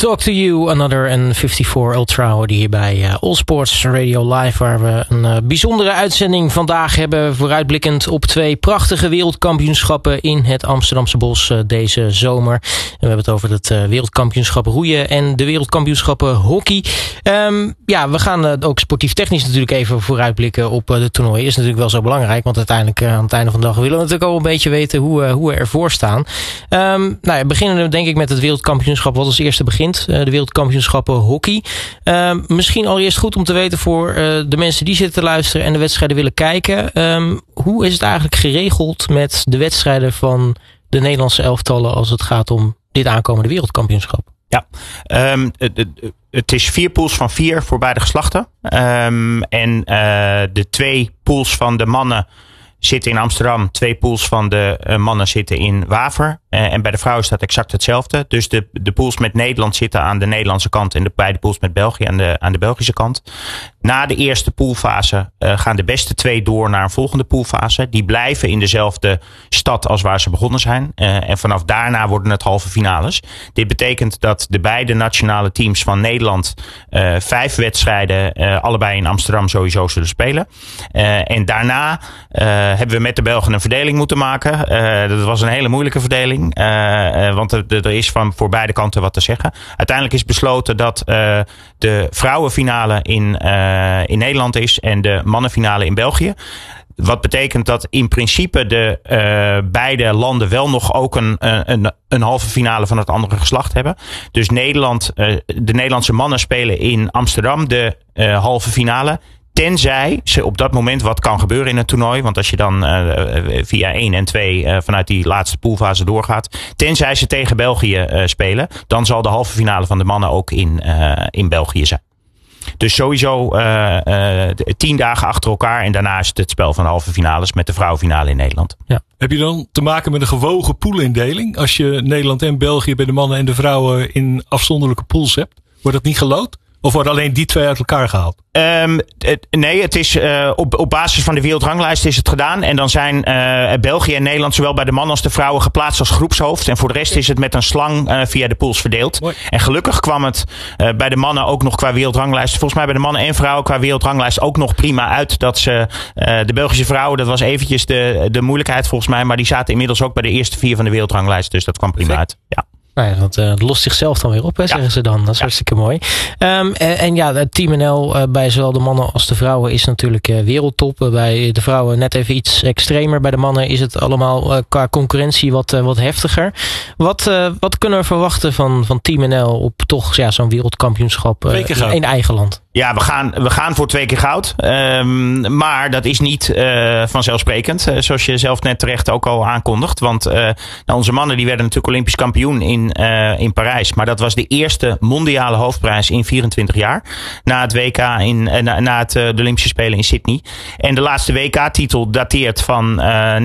Talk to You, Another en 54 Ultra hoorde hier bij All Sports Radio Live, waar we een bijzondere uitzending vandaag hebben, vooruitblikkend op 2 prachtige wereldkampioenschappen in het Amsterdamse Bos deze zomer. En we hebben het over het wereldkampioenschap roeien en de wereldkampioenschappen hockey. We gaan ook sportief technisch natuurlijk even vooruitblikken op de toernooien. Is natuurlijk wel zo belangrijk, want uiteindelijk aan het einde van de dag willen we natuurlijk al een beetje weten hoe we ervoor staan. We beginnen denk ik met het wereldkampioenschap wat als eerste begint. De wereldkampioenschappen hockey. Misschien allereerst goed om te weten voor de mensen die zitten te luisteren en de wedstrijden willen kijken. Hoe is het eigenlijk geregeld met de wedstrijden van de Nederlandse elftallen als het gaat om dit aankomende wereldkampioenschap? Ja, het is 4 pools van 4 voor beide geslachten. De 2 pools van de mannen zitten in Amsterdam. 2 pools van de mannen zitten in Waver. En bij de vrouwen staat exact hetzelfde. Dus de pools met Nederland zitten aan de Nederlandse kant en de beide pools met België aan de Belgische kant. Na de eerste poolfase gaan de beste 2 door naar een volgende poolfase. Die blijven in dezelfde stad als waar ze begonnen zijn. En vanaf daarna worden het halve finales. Dit betekent dat de beide nationale teams van Nederland 5 wedstrijden allebei in Amsterdam sowieso zullen spelen. En daarna hebben we met de Belgen een verdeling moeten maken. Dat was een hele moeilijke verdeling. Want er is voor beide kanten wat te zeggen. Uiteindelijk is besloten dat de vrouwenfinale in Nederland is en de mannenfinale in België. Wat betekent dat in principe de beide landen wel nog ook een halve finale van het andere geslacht hebben. Dus de Nederlandse mannen spelen in Amsterdam de halve finale. Tenzij ze op dat moment wat kan gebeuren in een toernooi. Want als je dan via 1 en 2 vanuit die laatste poolfase doorgaat. Tenzij ze tegen België spelen. Dan zal de halve finale van de mannen ook in België zijn. Dus sowieso 10 dagen achter elkaar. En daarna is het spel van de halve finales met de vrouwenfinale in Nederland. Ja. Heb je dan te maken met een gewogen poolindeling? Als je Nederland en België bij de mannen en de vrouwen in afzonderlijke pools hebt? Wordt dat niet geloot? Of worden alleen die 2 uit elkaar gehaald? Nee, het is op basis van de wereldranglijst is het gedaan. En dan zijn België en Nederland zowel bij de mannen als de vrouwen geplaatst als groepshoofd. En voor de rest is het met een slang via de pools verdeeld. Mooi. En gelukkig kwam het bij de mannen ook nog qua wereldranglijst. Volgens mij bij de mannen en vrouwen qua wereldranglijst ook nog prima uit. Dat ze de Belgische vrouwen, dat was eventjes de moeilijkheid volgens mij. Maar die zaten inmiddels ook bij de eerste 4 van de wereldranglijst. Dus dat kwam prima uit. Ja. Nou ja, dat lost zichzelf dan weer op, hè, zeggen ze dan. Dat is hartstikke mooi. Het Team NL bij zowel de mannen als de vrouwen is natuurlijk wereldtop. Bij de vrouwen net even iets extremer. Bij de mannen is het allemaal qua concurrentie wat heftiger. Wat kunnen we verwachten van Team NL op toch zo'n wereldkampioenschap in eigen land? Ja, we gaan voor 2 keer goud. Maar dat is niet vanzelfsprekend. Zoals je zelf net terecht ook al aankondigt. Want onze mannen die werden natuurlijk Olympisch kampioen in Parijs. Maar dat was de eerste mondiale hoofdprijs in 24 jaar. Na het WK de Olympische Spelen in Sydney. En de laatste WK-titel dateert van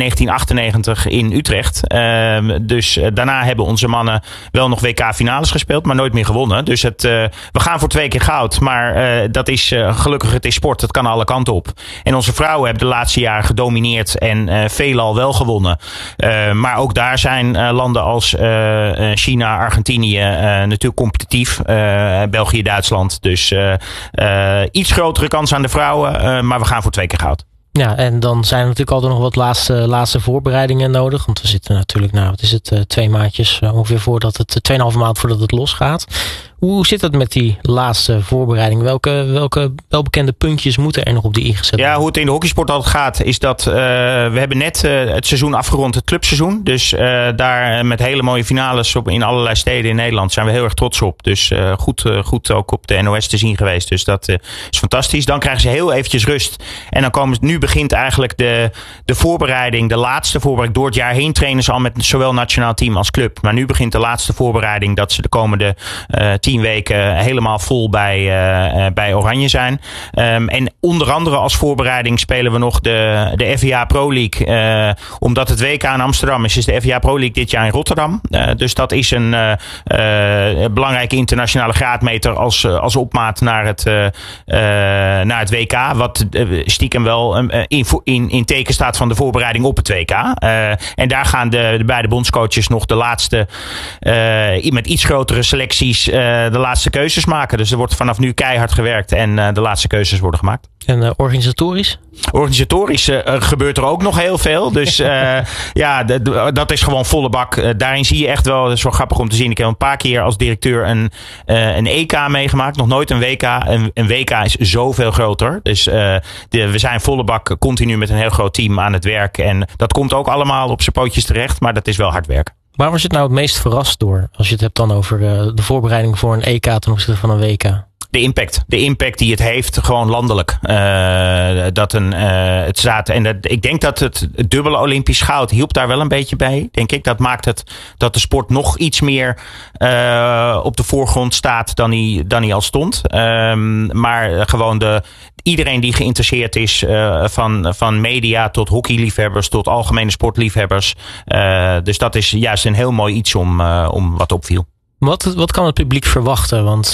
1998 in Utrecht. Dus daarna hebben onze mannen wel nog WK-finales gespeeld. Maar nooit meer gewonnen. Dus we gaan voor 2 keer goud. Maar dat is gelukkig, het is sport. Het kan alle kanten op. En onze vrouwen hebben de laatste jaren gedomineerd en veelal wel gewonnen. Maar ook daar zijn landen als China, Argentinië natuurlijk competitief. België, Duitsland. Dus iets grotere kans aan de vrouwen. Maar we gaan voor 2 keer goud. Ja, en dan zijn er natuurlijk altijd nog wat laatste voorbereidingen nodig. Want we zitten natuurlijk, 2 maandjes ongeveer voordat het 2,5 maand voordat het losgaat. Hoe zit het met die laatste voorbereiding? Welke welbekende puntjes moeten er nog op die ingezet worden? Ja, hoe het in de hockeysport altijd gaat, is dat we hebben net het seizoen afgerond, het clubseizoen. Dus daar met hele mooie finales in allerlei steden in Nederland zijn we heel erg trots op. Dus goed ook op de NOS te zien geweest. Dus dat is fantastisch. Dan krijgen ze heel eventjes rust. En dan nu begint eigenlijk de voorbereiding, de laatste voorbereiding. Door het jaar heen trainen ze al met zowel nationaal team als club. Maar nu begint de laatste voorbereiding dat ze de komende 10 weken helemaal vol bij Oranje zijn. En onder andere als voorbereiding spelen we nog de FIA Pro League. Omdat het WK in Amsterdam is de FIA Pro League dit jaar in Rotterdam. Dus dat is een belangrijke internationale graadmeter als opmaat naar het WK. Wat stiekem wel in teken staat van de voorbereiding op het WK. En daar gaan de beide bondscoaches nog de laatste met iets grotere selecties de laatste keuzes maken. Dus er wordt vanaf nu keihard gewerkt en de laatste keuzes worden gemaakt. En organisatorisch? Organisatorisch gebeurt er ook nog heel veel. Dus dat is gewoon volle bak. Daarin zie je echt wel, dat is wel grappig om te zien. Ik heb een paar keer als directeur een EK meegemaakt. Nog nooit een WK. Een WK is zoveel groter. Dus we zijn volle bak continu met een heel groot team aan het werk. En dat komt ook allemaal op zijn pootjes terecht. Maar dat is wel hard werken. Waar was je het nou het meest verrast door? Als je het hebt dan over de voorbereiding voor een EK ten opzichte van een WK. De impact die het heeft, gewoon landelijk. Het staat. En ik denk dat het dubbele Olympisch goud hielp daar wel een beetje bij. Denk ik. Dat maakt het dat de sport nog iets meer op de voorgrond staat dan hij al stond. Maar gewoon iedereen die geïnteresseerd is, van media tot hockeyliefhebbers tot algemene sportliefhebbers. Dus dat is juist een heel mooi iets om wat opviel. Wat kan het publiek verwachten? Want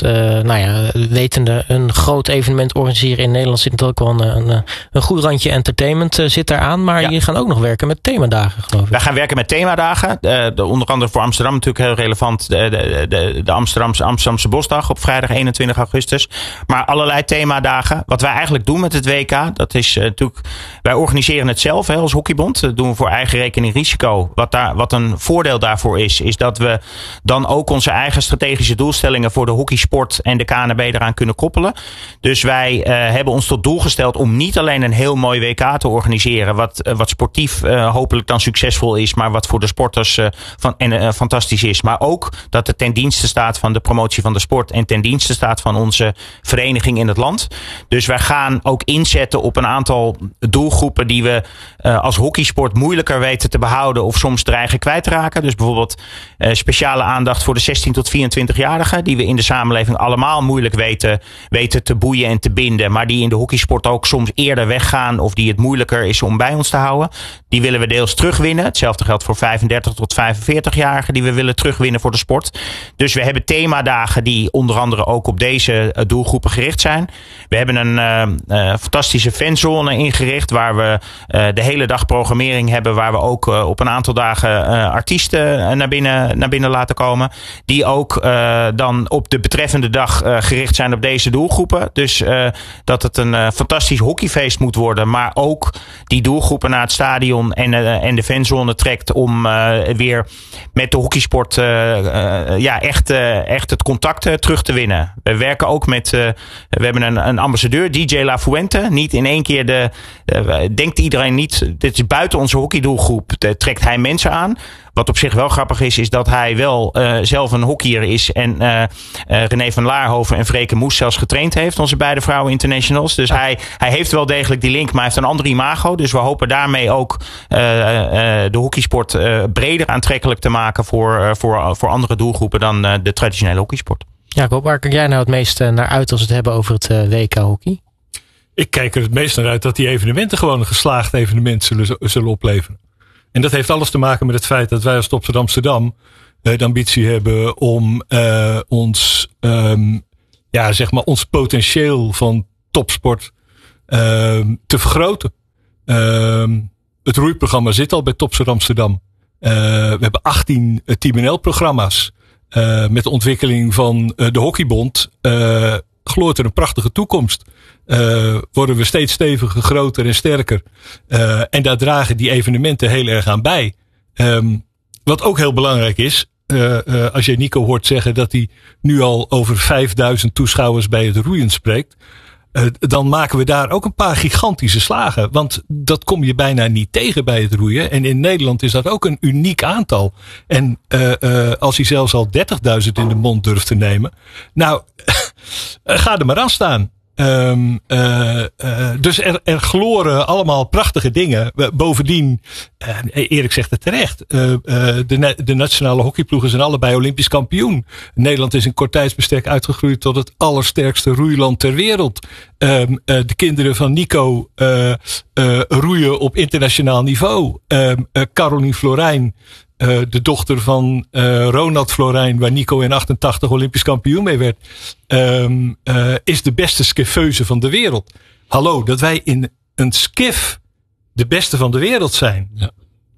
wetende een groot evenement organiseren in Nederland zit natuurlijk ook wel een goed randje entertainment zit daaraan. Maar jullie gaan ook nog werken met themadagen, geloof ik. Wij gaan werken met themadagen. Onder andere voor Amsterdam natuurlijk heel relevant. De Amsterdamse Bosdag op vrijdag 21 augustus. Maar allerlei themadagen. Wat wij eigenlijk doen met het WK, dat is natuurlijk... Wij organiseren het zelf als hockeybond. Dat doen we voor eigen rekening risico. Wat een voordeel daarvoor is dat we dan ook onze eigen strategische doelstellingen voor de hockeysport en de KNB eraan kunnen koppelen. Dus wij hebben ons tot doel gesteld om niet alleen een heel mooi WK te organiseren, wat sportief hopelijk dan succesvol is, maar wat voor de sporters fantastisch is. Maar ook dat het ten dienste staat van de promotie van de sport en ten dienste staat van onze vereniging in het land. Dus wij gaan ook inzetten op een aantal doelgroepen die we als hockeysport moeilijker weten te behouden of soms dreigen kwijt te raken. Dus bijvoorbeeld speciale aandacht voor de 16 tot 24-jarigen, die we in de samenleving allemaal moeilijk weten te boeien en te binden, maar die in de hockeysport ook soms eerder weggaan of die het moeilijker is om bij ons te houden. Die willen we deels terugwinnen. Hetzelfde geldt voor 35 tot 45-jarigen die we willen terugwinnen voor de sport. Dus we hebben themadagen die onder andere ook op deze doelgroepen gericht zijn. We hebben een fantastische fanzone ingericht waar we de hele dag programmering hebben, waar we ook op een aantal dagen artiesten naar binnen laten komen. Die ook dan op de betreffende dag gericht zijn op deze doelgroepen. Dus dat het een fantastisch hockeyfeest moet worden. Maar ook die doelgroepen naar het stadion en de fanzone trekt om weer met de hockeysport echt het contact terug te winnen. We werken ook we hebben een ambassadeur, DJ La Fuente. Niet in één keer denkt iedereen niet, dit is buiten onze hockeydoelgroep, trekt hij mensen aan. Wat op zich wel grappig is dat hij wel zelf een hockeyer is en René van Laarhoven en Freke Moes zelfs getraind heeft, onze beide vrouwen internationals. Dus hij heeft wel degelijk die link, maar hij heeft een ander imago. Dus we hopen daarmee ook de hockeysport breder aantrekkelijk te maken voor andere doelgroepen dan de traditionele hockeysport. Jacob, waar kijk jij nou het meest naar uit als we het hebben over het WK hockey? Ik kijk er het meest naar uit dat die evenementen gewoon een geslaagd evenement zullen opleveren. En dat heeft alles te maken met het feit dat wij als Topsport Amsterdam de ambitie hebben om ons potentieel van topsport te vergroten. Het roeiprogramma zit al bij Topsport Amsterdam. We hebben 18 Team NL-programma's. Met de ontwikkeling van de Hockeybond gloort er een prachtige toekomst. Worden we steeds steviger, groter en sterker. En daar dragen die evenementen heel erg aan bij. Wat ook heel belangrijk is, als je Nico hoort zeggen dat hij nu al over 5000 toeschouwers bij het roeien spreekt. Dan maken we daar ook een paar gigantische slagen. Want dat kom je bijna niet tegen bij het roeien. En in Nederland is dat ook een uniek aantal. En als hij zelfs al 30.000 in de mond durft te nemen. Nou, ga er maar aan staan. Dus er gloren allemaal prachtige dingen. Bovendien, Erik zegt het terecht. De nationale hockeyploegen zijn allebei Olympisch kampioen. Nederland is in kort tijdsbestek uitgegroeid tot het allersterkste roeiland ter wereld. De kinderen van Nico roeien op internationaal niveau. Caroline Florijn, de dochter van Ronald Florijn, waar Nico in 88 Olympisch kampioen mee werd, is de beste skiffeuse van de wereld. Hallo, dat wij in een skiff de beste van de wereld zijn. Ja.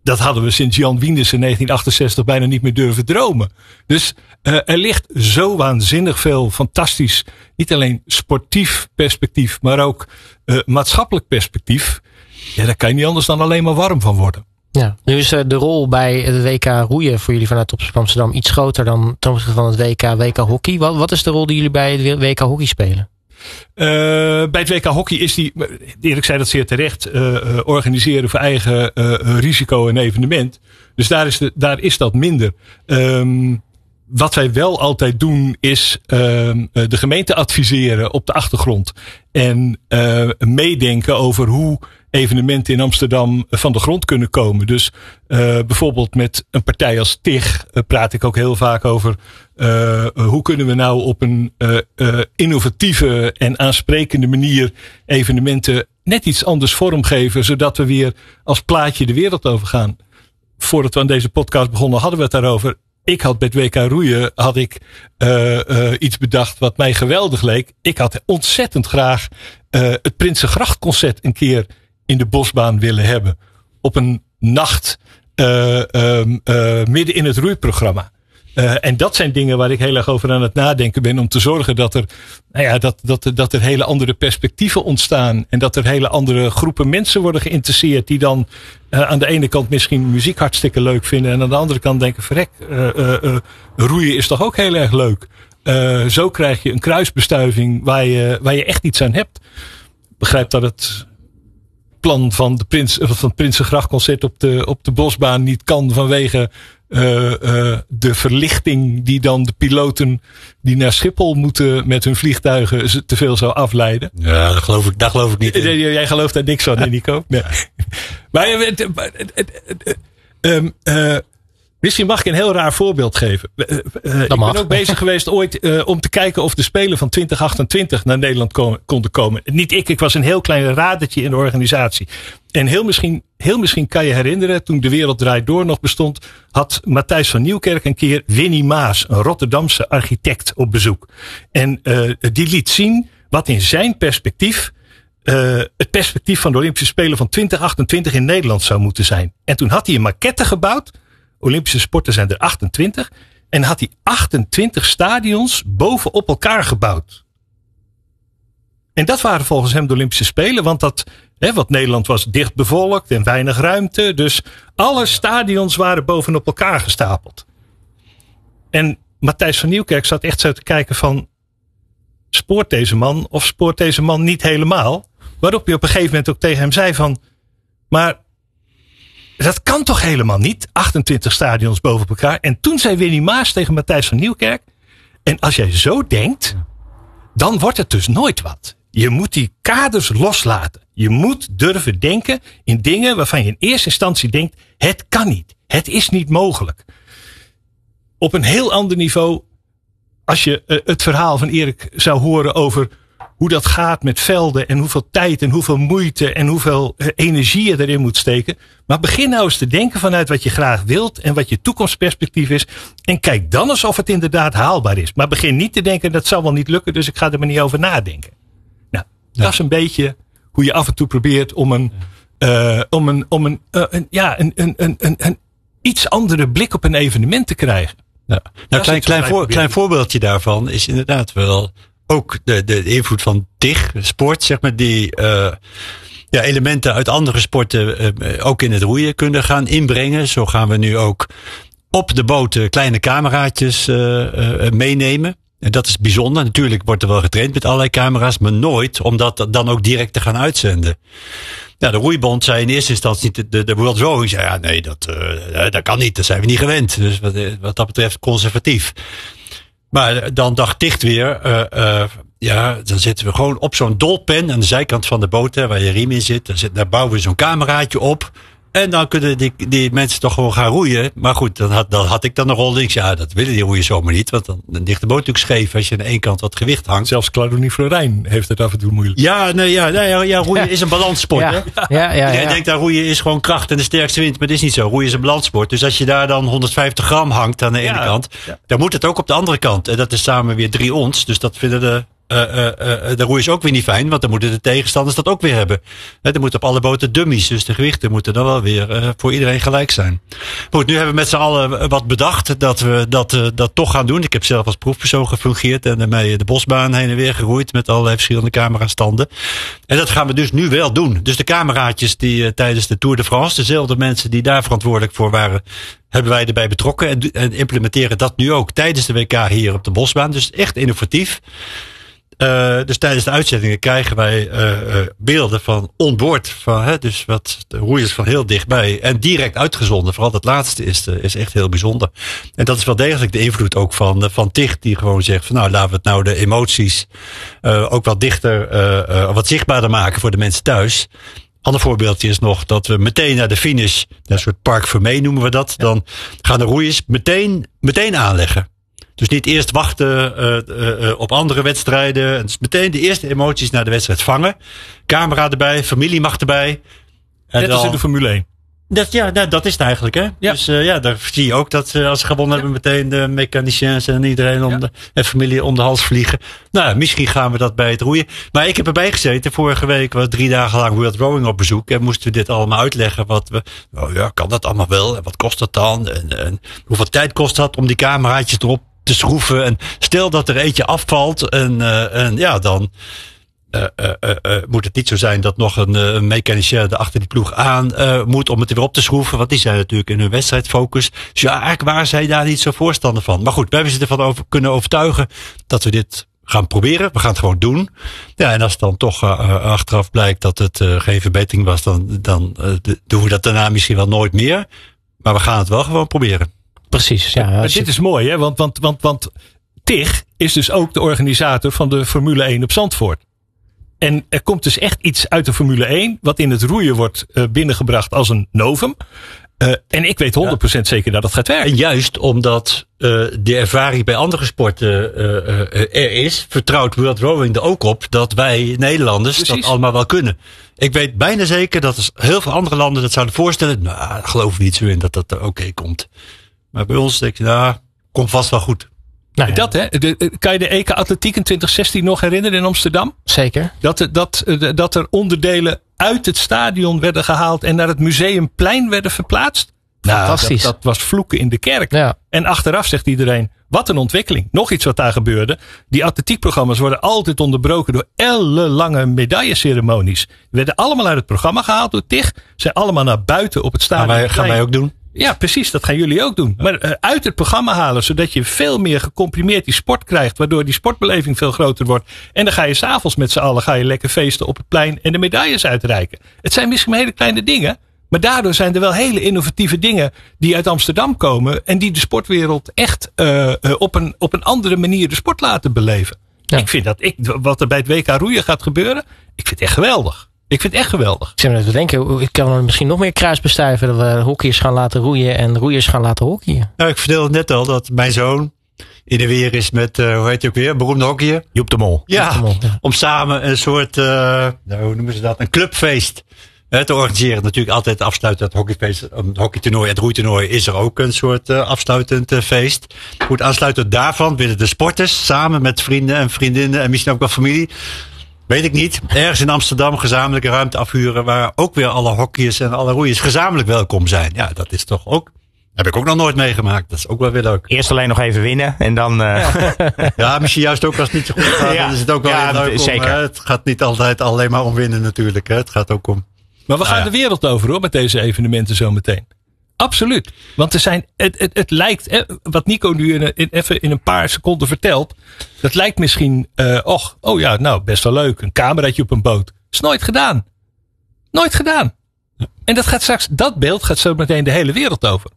Dat hadden we sinds Jan Wienders in 1968 bijna niet meer durven dromen. Dus er ligt zo waanzinnig veel fantastisch, niet alleen sportief perspectief, maar ook maatschappelijk perspectief. Ja, daar kan je niet anders dan alleen maar warm van worden. Ja, nu is de rol bij het WK roeien voor jullie vanuit Topsport Amsterdam iets groter dan ten opzichte van het WK hockey. Wat is de rol die jullie bij het WK hockey spelen? Bij het WK hockey is Erik zei dat zeer terecht, organiseren voor eigen risico een evenement. Dus daar is dat minder. Wat wij wel altijd doen is de gemeente adviseren op de achtergrond. En meedenken over hoe evenementen in Amsterdam van de grond kunnen komen. Dus bijvoorbeeld met een partij als TIG praat ik ook heel vaak over hoe kunnen we nou op een innovatieve en aansprekende manier evenementen net iets anders vormgeven, zodat we weer als plaatje de wereld over gaan. Voordat we aan deze podcast begonnen hadden we het daarover. Ik had bij het WK roeien iets bedacht wat mij geweldig leek. Ik had ontzettend graag het Prinsengrachtconcert een keer in de Bosbaan willen hebben. Op een nacht midden in het roeiprogramma. En dat zijn dingen waar ik heel erg over aan het nadenken ben. Om te zorgen dat er hele andere perspectieven ontstaan. En dat er hele andere groepen mensen worden geïnteresseerd. Die dan aan de ene kant misschien muziek hartstikke leuk vinden. En aan de andere kant denken, verrek, roeien is toch ook heel erg leuk. Zo krijg je een kruisbestuiving waar je echt iets aan hebt. Ik begrijp dat het plan van het Prinsengrachtconcert op de Bosbaan niet kan vanwege de verlichting die dan de piloten die naar Schiphol moeten met hun vliegtuigen te veel zou afleiden. Ja, daar geloof ik niet in. Jij gelooft daar niks van, Nico? Nee. Maar misschien mag ik een heel raar voorbeeld geven. Ik ben ook bezig geweest ooit om te kijken of de Spelen van 2028 naar Nederland konden komen. Niet ik was een heel klein radertje in de organisatie. En heel misschien kan je herinneren, toen De Wereld Draait Door nog bestond, had Matthijs van Nieuwkerk een keer Winnie Maas, een Rotterdamse architect, op bezoek. En die liet zien wat in zijn perspectief het perspectief van de Olympische Spelen van 2028 in Nederland zou moeten zijn. En toen had hij een maquette gebouwd. Olympische sporten zijn er 28. En had hij 28 stadions bovenop elkaar gebouwd. En dat waren volgens hem de Olympische Spelen. Want wat Nederland was dicht bevolkt en weinig ruimte. Dus alle stadions waren bovenop elkaar gestapeld. En Matthijs van Nieuwkerk zat echt zo te kijken van, spoort deze man of spoort deze man niet helemaal? Waarop hij op een gegeven moment ook tegen hem zei van, maar dat kan toch helemaal niet? 28 stadions boven elkaar. En toen zei Winnie Maas tegen Matthijs van Nieuwkerk, en als jij zo denkt, dan wordt het dus nooit wat. Je moet die kaders loslaten. Je moet durven denken in dingen waarvan je in eerste instantie denkt, het kan niet. Het is niet mogelijk. Op een heel ander niveau, als je het verhaal van Erik zou horen over hoe dat gaat met velden en hoeveel tijd en hoeveel moeite en hoeveel energie je erin moet steken. Maar begin nou eens te denken vanuit wat je graag wilt en wat je toekomstperspectief is. En kijk dan eens of het inderdaad haalbaar is. Maar begin niet te denken, dat zal wel niet lukken, dus ik ga er maar niet over nadenken. Nou, dat is een beetje hoe je af en toe probeert om een iets andere blik op een evenement te krijgen. Ja. Nou, klein voorbeeldje daarvan is inderdaad wel ook de invloed van TIG, sport, zeg maar, die elementen uit andere sporten ook in het roeien kunnen gaan inbrengen. Zo gaan we nu ook op de boten kleine cameraatjes meenemen. En dat is bijzonder. Natuurlijk wordt er wel getraind met allerlei camera's, maar nooit om dat dan ook direct te gaan uitzenden. Ja, de roeibond zei in eerste instantie, de World Rowing zei, ja nee, dat kan niet, dat zijn we niet gewend. Dus wat dat betreft conservatief. Maar dan dacht TIG weer, dan zitten we gewoon op zo'n dolpen aan de zijkant van de boot, waar je riem in zit. Daar bouwen we zo'n cameraatje op. En dan kunnen die mensen toch gewoon gaan roeien. Maar goed, dan had ik dan een rol. Ik zei, ja, dat willen die roeien zomaar niet. Want dan ligt de boot natuurlijk scheef als je aan één kant wat gewicht hangt. Zelfs Claude Florijn heeft het af en toe moeilijk. Ja, roeien is een balanssport. Ja. Hè? Jij denkt dat roeien is gewoon kracht en de sterkste wind. Maar dat is niet zo. Roeien is een balanssport. Dus als je daar dan 150 gram hangt aan de ene kant. Dan moet het ook op de andere kant. En dat is samen weer 3 ons. Dus dat vinden de roei is ook weer niet fijn, want dan moeten de tegenstanders dat ook weer hebben. Er moeten op alle boten dummies, dus de gewichten moeten dan wel weer voor iedereen gelijk zijn. Goed, nu hebben we met z'n allen wat bedacht dat we dat toch gaan doen. Ik heb zelf als proefpersoon gefungeerd en daarmee de bosbaan heen en weer geroeid met allerlei verschillende camerastanden. En dat gaan we dus nu wel doen. Dus de cameraatjes die tijdens de Tour de France, dezelfde mensen die daar verantwoordelijk voor waren, hebben wij erbij betrokken en implementeren dat nu ook tijdens de WK hier op de bosbaan. Dus echt innovatief. Dus tijdens de uitzendingen krijgen wij beelden van onboard. Dus wat de roeiers van heel dichtbij. En direct uitgezonden. Vooral dat laatste is echt heel bijzonder. En dat is wel degelijk de invloed ook van TIG. Die gewoon zegt van nou laten we het nou de emoties ook wat dichter, wat zichtbaarder maken voor de mensen thuis. Ander voorbeeldje is nog dat we meteen naar de finish, een soort parc vermee noemen we dat. Dan gaan de roeiers meteen aanleggen. Dus niet eerst wachten op andere wedstrijden. Dus meteen de eerste emoties naar de wedstrijd vangen. Camera erbij, familie mag erbij. Net als in de Formule 1. Dat is het eigenlijk. Hè? Ja. Dus daar zie je ook dat als ze gewonnen hebben meteen de mechaniciens en iedereen en familie om de hals vliegen. Nou, misschien gaan we dat bij het roeien. Maar ik heb erbij gezeten. Vorige week was 3 dagen lang World Rowing op bezoek. En moesten we dit allemaal uitleggen. Kan dat allemaal wel? En wat kost dat dan? En hoeveel tijd kost dat om die cameraatjes erop te schroeven? En stel dat er eentje afvalt. Dan moet het niet zo zijn dat nog een mechanicien er achter die ploeg aan moet om het er weer op te schroeven. Want die zijn natuurlijk in hun wedstrijdfocus. Dus ja, eigenlijk waren zij daar niet zo voorstander van. Maar goed, we hebben ze ervan kunnen overtuigen dat we dit gaan proberen. We gaan het gewoon doen. Ja, en als het dan toch achteraf blijkt dat het geen verbetering was, dan doen we dat daarna misschien wel nooit meer. Maar we gaan het wel gewoon proberen. Precies, ja. Maar dit is mooi, hè? Want TIG is dus ook de organisator van de Formule 1 op Zandvoort. En er komt dus echt iets uit de Formule 1... wat in het roeien wordt binnengebracht als een novum. En ik weet 100% zeker dat het gaat werken. En juist omdat de ervaring bij andere sporten er is... vertrouwt World Rowing er ook op dat wij Nederlanders dat allemaal wel kunnen. Ik weet bijna zeker dat er heel veel andere landen dat zouden voorstellen. Nou, daar geloven we niet zo in dat dat oké komt. Maar bij ons denk je, komt vast wel goed. Nou, dat hè. Kan je de EK Atletiek in 2016 nog herinneren in Amsterdam? Zeker. Dat er onderdelen uit het stadion werden gehaald en naar het Museumplein werden verplaatst? Fantastisch. Dat was vloeken in de kerk. Ja. En achteraf zegt iedereen, wat een ontwikkeling. Nog iets wat daar gebeurde. Die atletiekprogramma's worden altijd onderbroken door ellenlange medailleceremonies. Die werden allemaal uit het programma gehaald door TIG. Zijn allemaal naar buiten op het stadion. Gaan wij ook doen? Ja, precies. Dat gaan jullie ook doen. Maar uit het programma halen, zodat je veel meer gecomprimeerd die sport krijgt. Waardoor die sportbeleving veel groter wordt. En dan ga je 's avonds met z'n allen lekker feesten op het plein en de medailles uitreiken. Het zijn misschien hele kleine dingen. Maar daardoor zijn er wel hele innovatieve dingen die uit Amsterdam komen. En die de sportwereld echt op een andere manier de sport laten beleven. Ja. Ik vind wat er bij het WK roeien gaat gebeuren, ik vind het echt geweldig. Ik vind het echt geweldig. Ik zit me te denken, ik kan er misschien nog meer kruis bestuiven. Dat we hockeyers gaan laten roeien en roeiers gaan laten hockeyen. Nou, ik vertelde net al dat mijn zoon in de weer is met, hoe heet hij ook weer, beroemde hockeyer? Joep de Mol. Ja, om samen een soort, hoe noemen ze dat, een clubfeest te organiseren. Natuurlijk altijd afsluitend het hockeyfeest, het hockeytoernooi, het roeitoernooi is er ook een soort afsluitend feest. Goed, aansluitend daarvan willen de sporters samen met vrienden en vriendinnen en misschien ook wel familie, weet ik niet, ergens in Amsterdam gezamenlijke ruimte afhuren waar ook weer alle hockeyers en alle roeiers gezamenlijk welkom zijn. Ja, dat is toch ook, heb ik ook nog nooit meegemaakt. Dat is ook wel weer leuk. Eerst alleen nog even winnen en dan... Ja, misschien juist ook als het niet zo goed gaat. Dan is het ook wel weer leuk zeker. Het gaat niet altijd alleen maar om winnen natuurlijk. Hè. Het gaat ook om... Maar we gaan de wereld over hoor, met deze evenementen zo meteen. Absoluut. Want er zijn, het lijkt, wat Nico nu even in een paar seconden vertelt. Dat lijkt misschien, best wel leuk. Een cameraatje op een boot. Is nooit gedaan. Nooit gedaan. Ja. En dat beeld gaat zo meteen de hele wereld over.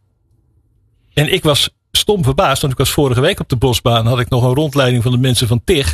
En ik was stom verbaasd, want ik was vorige week op de bosbaan. Had ik nog een rondleiding van de mensen van TIG.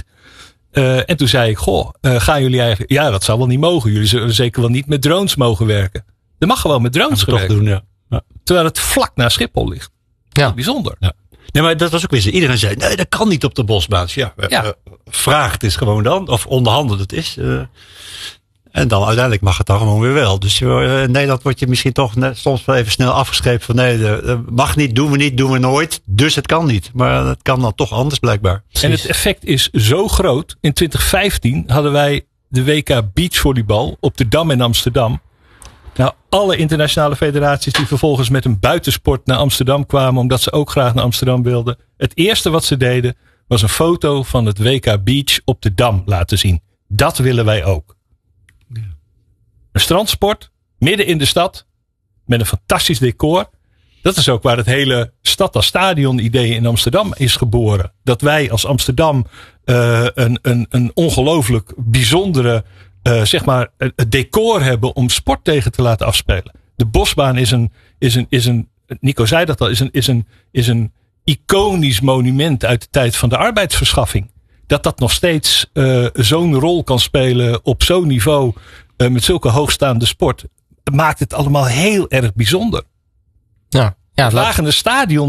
En toen zei ik, gaan jullie eigenlijk... Ja, dat zou wel niet mogen. Jullie zullen zeker wel niet met drones mogen werken. Er mag gewoon met drones gewerkt toch doen, ja. Terwijl het vlak naar Schiphol ligt. Ja. Bijzonder. Ja. Nee, maar dat was ook weer zo. Iedereen zei, nee, dat kan niet op de bosbaan. Ja, vraag het is gewoon dan. Of onderhandel het is. En dan uiteindelijk mag het dan gewoon weer wel. Dus in Nederland word je misschien toch soms wel even snel afgeschreven van nee, mag niet, doen we nooit. Dus het kan niet. Maar het kan dan toch anders blijkbaar. En het effect is zo groot. In 2015 hadden wij de WK beachvolleybal op de Dam in Amsterdam. Nou, alle internationale federaties die vervolgens met een buitensport naar Amsterdam kwamen, omdat ze ook graag naar Amsterdam wilden. Het eerste wat ze deden was een foto van het WK Beach op de Dam laten zien. Dat willen wij ook. Een strandsport, midden in de stad, met een fantastisch decor. Dat is ook waar het hele stad als stadion idee in Amsterdam is geboren. Dat wij als Amsterdam een ongelooflijk bijzondere het decor hebben om sport tegen te laten afspelen. De Bosbaan is een Nico zei dat al, is een iconisch monument uit de tijd van de arbeidsverschaffing. Dat nog steeds zo'n rol kan spelen op zo'n niveau met zulke hoogstaande sport, maakt het allemaal heel erg bijzonder. Ja, het Wagener Stadion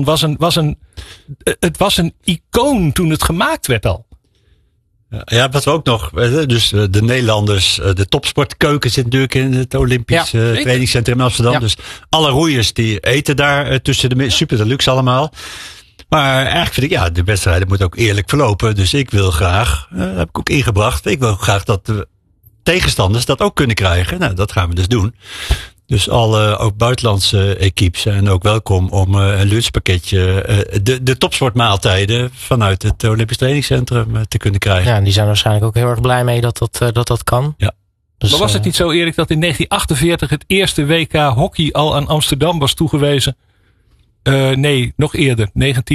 was een icoon toen het gemaakt werd al. Ja, wat we ook nog, dus de Nederlanders, de topsportkeuken zit natuurlijk in het Olympisch trainingscentrum in Amsterdam. Ja. Dus alle roeiers die eten daar tussen de super deluxe allemaal. Maar eigenlijk vind ik, de wedstrijden moeten ook eerlijk verlopen. Dus ik wil graag, dat heb ik ook ingebracht, ik wil graag dat de tegenstanders dat ook kunnen krijgen. Nou, dat gaan we dus doen. Dus alle ook buitenlandse equipes zijn ook welkom om een lunchpakketje, de topsportmaaltijden vanuit het Olympisch Trainingscentrum te kunnen krijgen. Ja, die zijn waarschijnlijk ook heel erg blij mee dat kan. Ja. Dus, maar was het niet zo, Erik, dat in 1948 het eerste WK hockey al aan Amsterdam was toegewezen? Nee, nog eerder.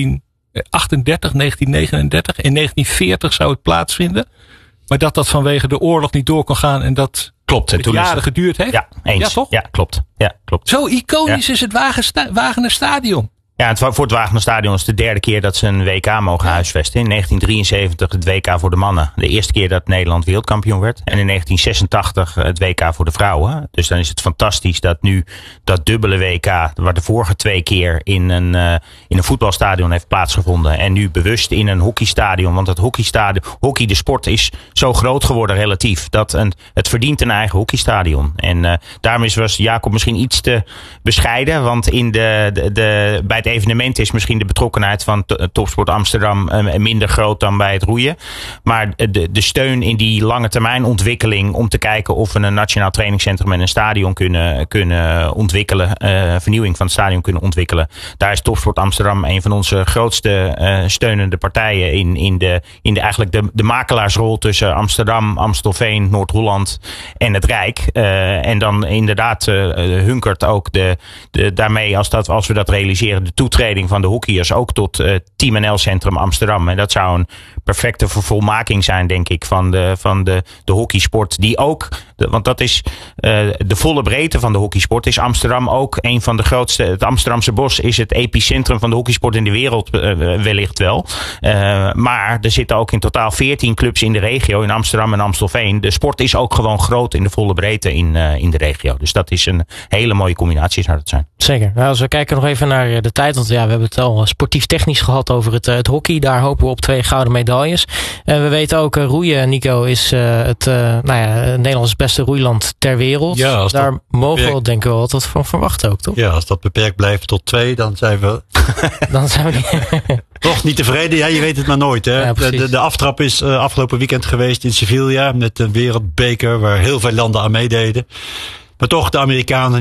1938, 1939. In 1940 zou het plaatsvinden. Maar dat vanwege de oorlog niet door kon gaan en dat klopt, het jaren geduurd heeft. Ja, eens. Ja, toch? Ja, klopt. Zo iconisch is het Wagener Stadion. Ja, voor het Wagener Stadion is het de derde keer dat ze een WK mogen huisvesten. In 1973 het WK voor de mannen. De eerste keer dat Nederland wereldkampioen werd. En in 1986 het WK voor de vrouwen. Dus dan is het fantastisch dat nu dat dubbele WK, waar de vorige 2 keer in een voetbalstadion heeft plaatsgevonden. En nu bewust in een hockeystadion. Want het hockey, de sport is zo groot geworden relatief. Dat het verdient een eigen hockeystadion. En daarom was Jacob misschien iets te bescheiden. Want bij het evenement is misschien de betrokkenheid van Topsport Amsterdam minder groot dan bij het roeien. Maar de steun in die lange termijn ontwikkeling om te kijken of we een nationaal trainingscentrum en een stadion kunnen ontwikkelen, vernieuwing van het stadion kunnen ontwikkelen. Daar is Topsport Amsterdam een van onze grootste steunende partijen in eigenlijk de makelaarsrol tussen Amsterdam, Amstelveen, Noord-Holland en het Rijk. En dan inderdaad hunkert ook daarmee als we dat realiseren, de toetreding van de hockeyers ook tot Team NL Centrum Amsterdam. En dat zou een perfecte vervolmaking zijn, denk ik, van de hockeysport. Die ook, want dat is de volle breedte van de hockeysport, is Amsterdam ook een van de grootste. Het Amsterdamse Bos is het epicentrum van de hockeysport in de wereld, wellicht wel. Maar er zitten ook in totaal 14 clubs in de regio, in Amsterdam en Amstelveen. De sport is ook gewoon groot in de volle breedte in de regio. Dus dat is een hele mooie combinatie, zou dat zijn. Zeker. Nou, als we kijken nog even naar de tijd, want we hebben het al sportief technisch gehad over het hockey. Daar hopen we op 2 gouden medailles. We weten ook, roeien, Nico, is het Nederlands beste roeiland ter wereld. Ja, daar mogen we denk ik wel wat van verwachten ook, toch? Ja, als dat beperkt blijft tot 2, dan zijn we toch niet tevreden. Ja, je weet het maar nooit. Hè? Ja, de aftrap is afgelopen weekend geweest in Sevilla met een wereldbeker waar heel veel landen aan meededen. Maar toch, de Amerikanen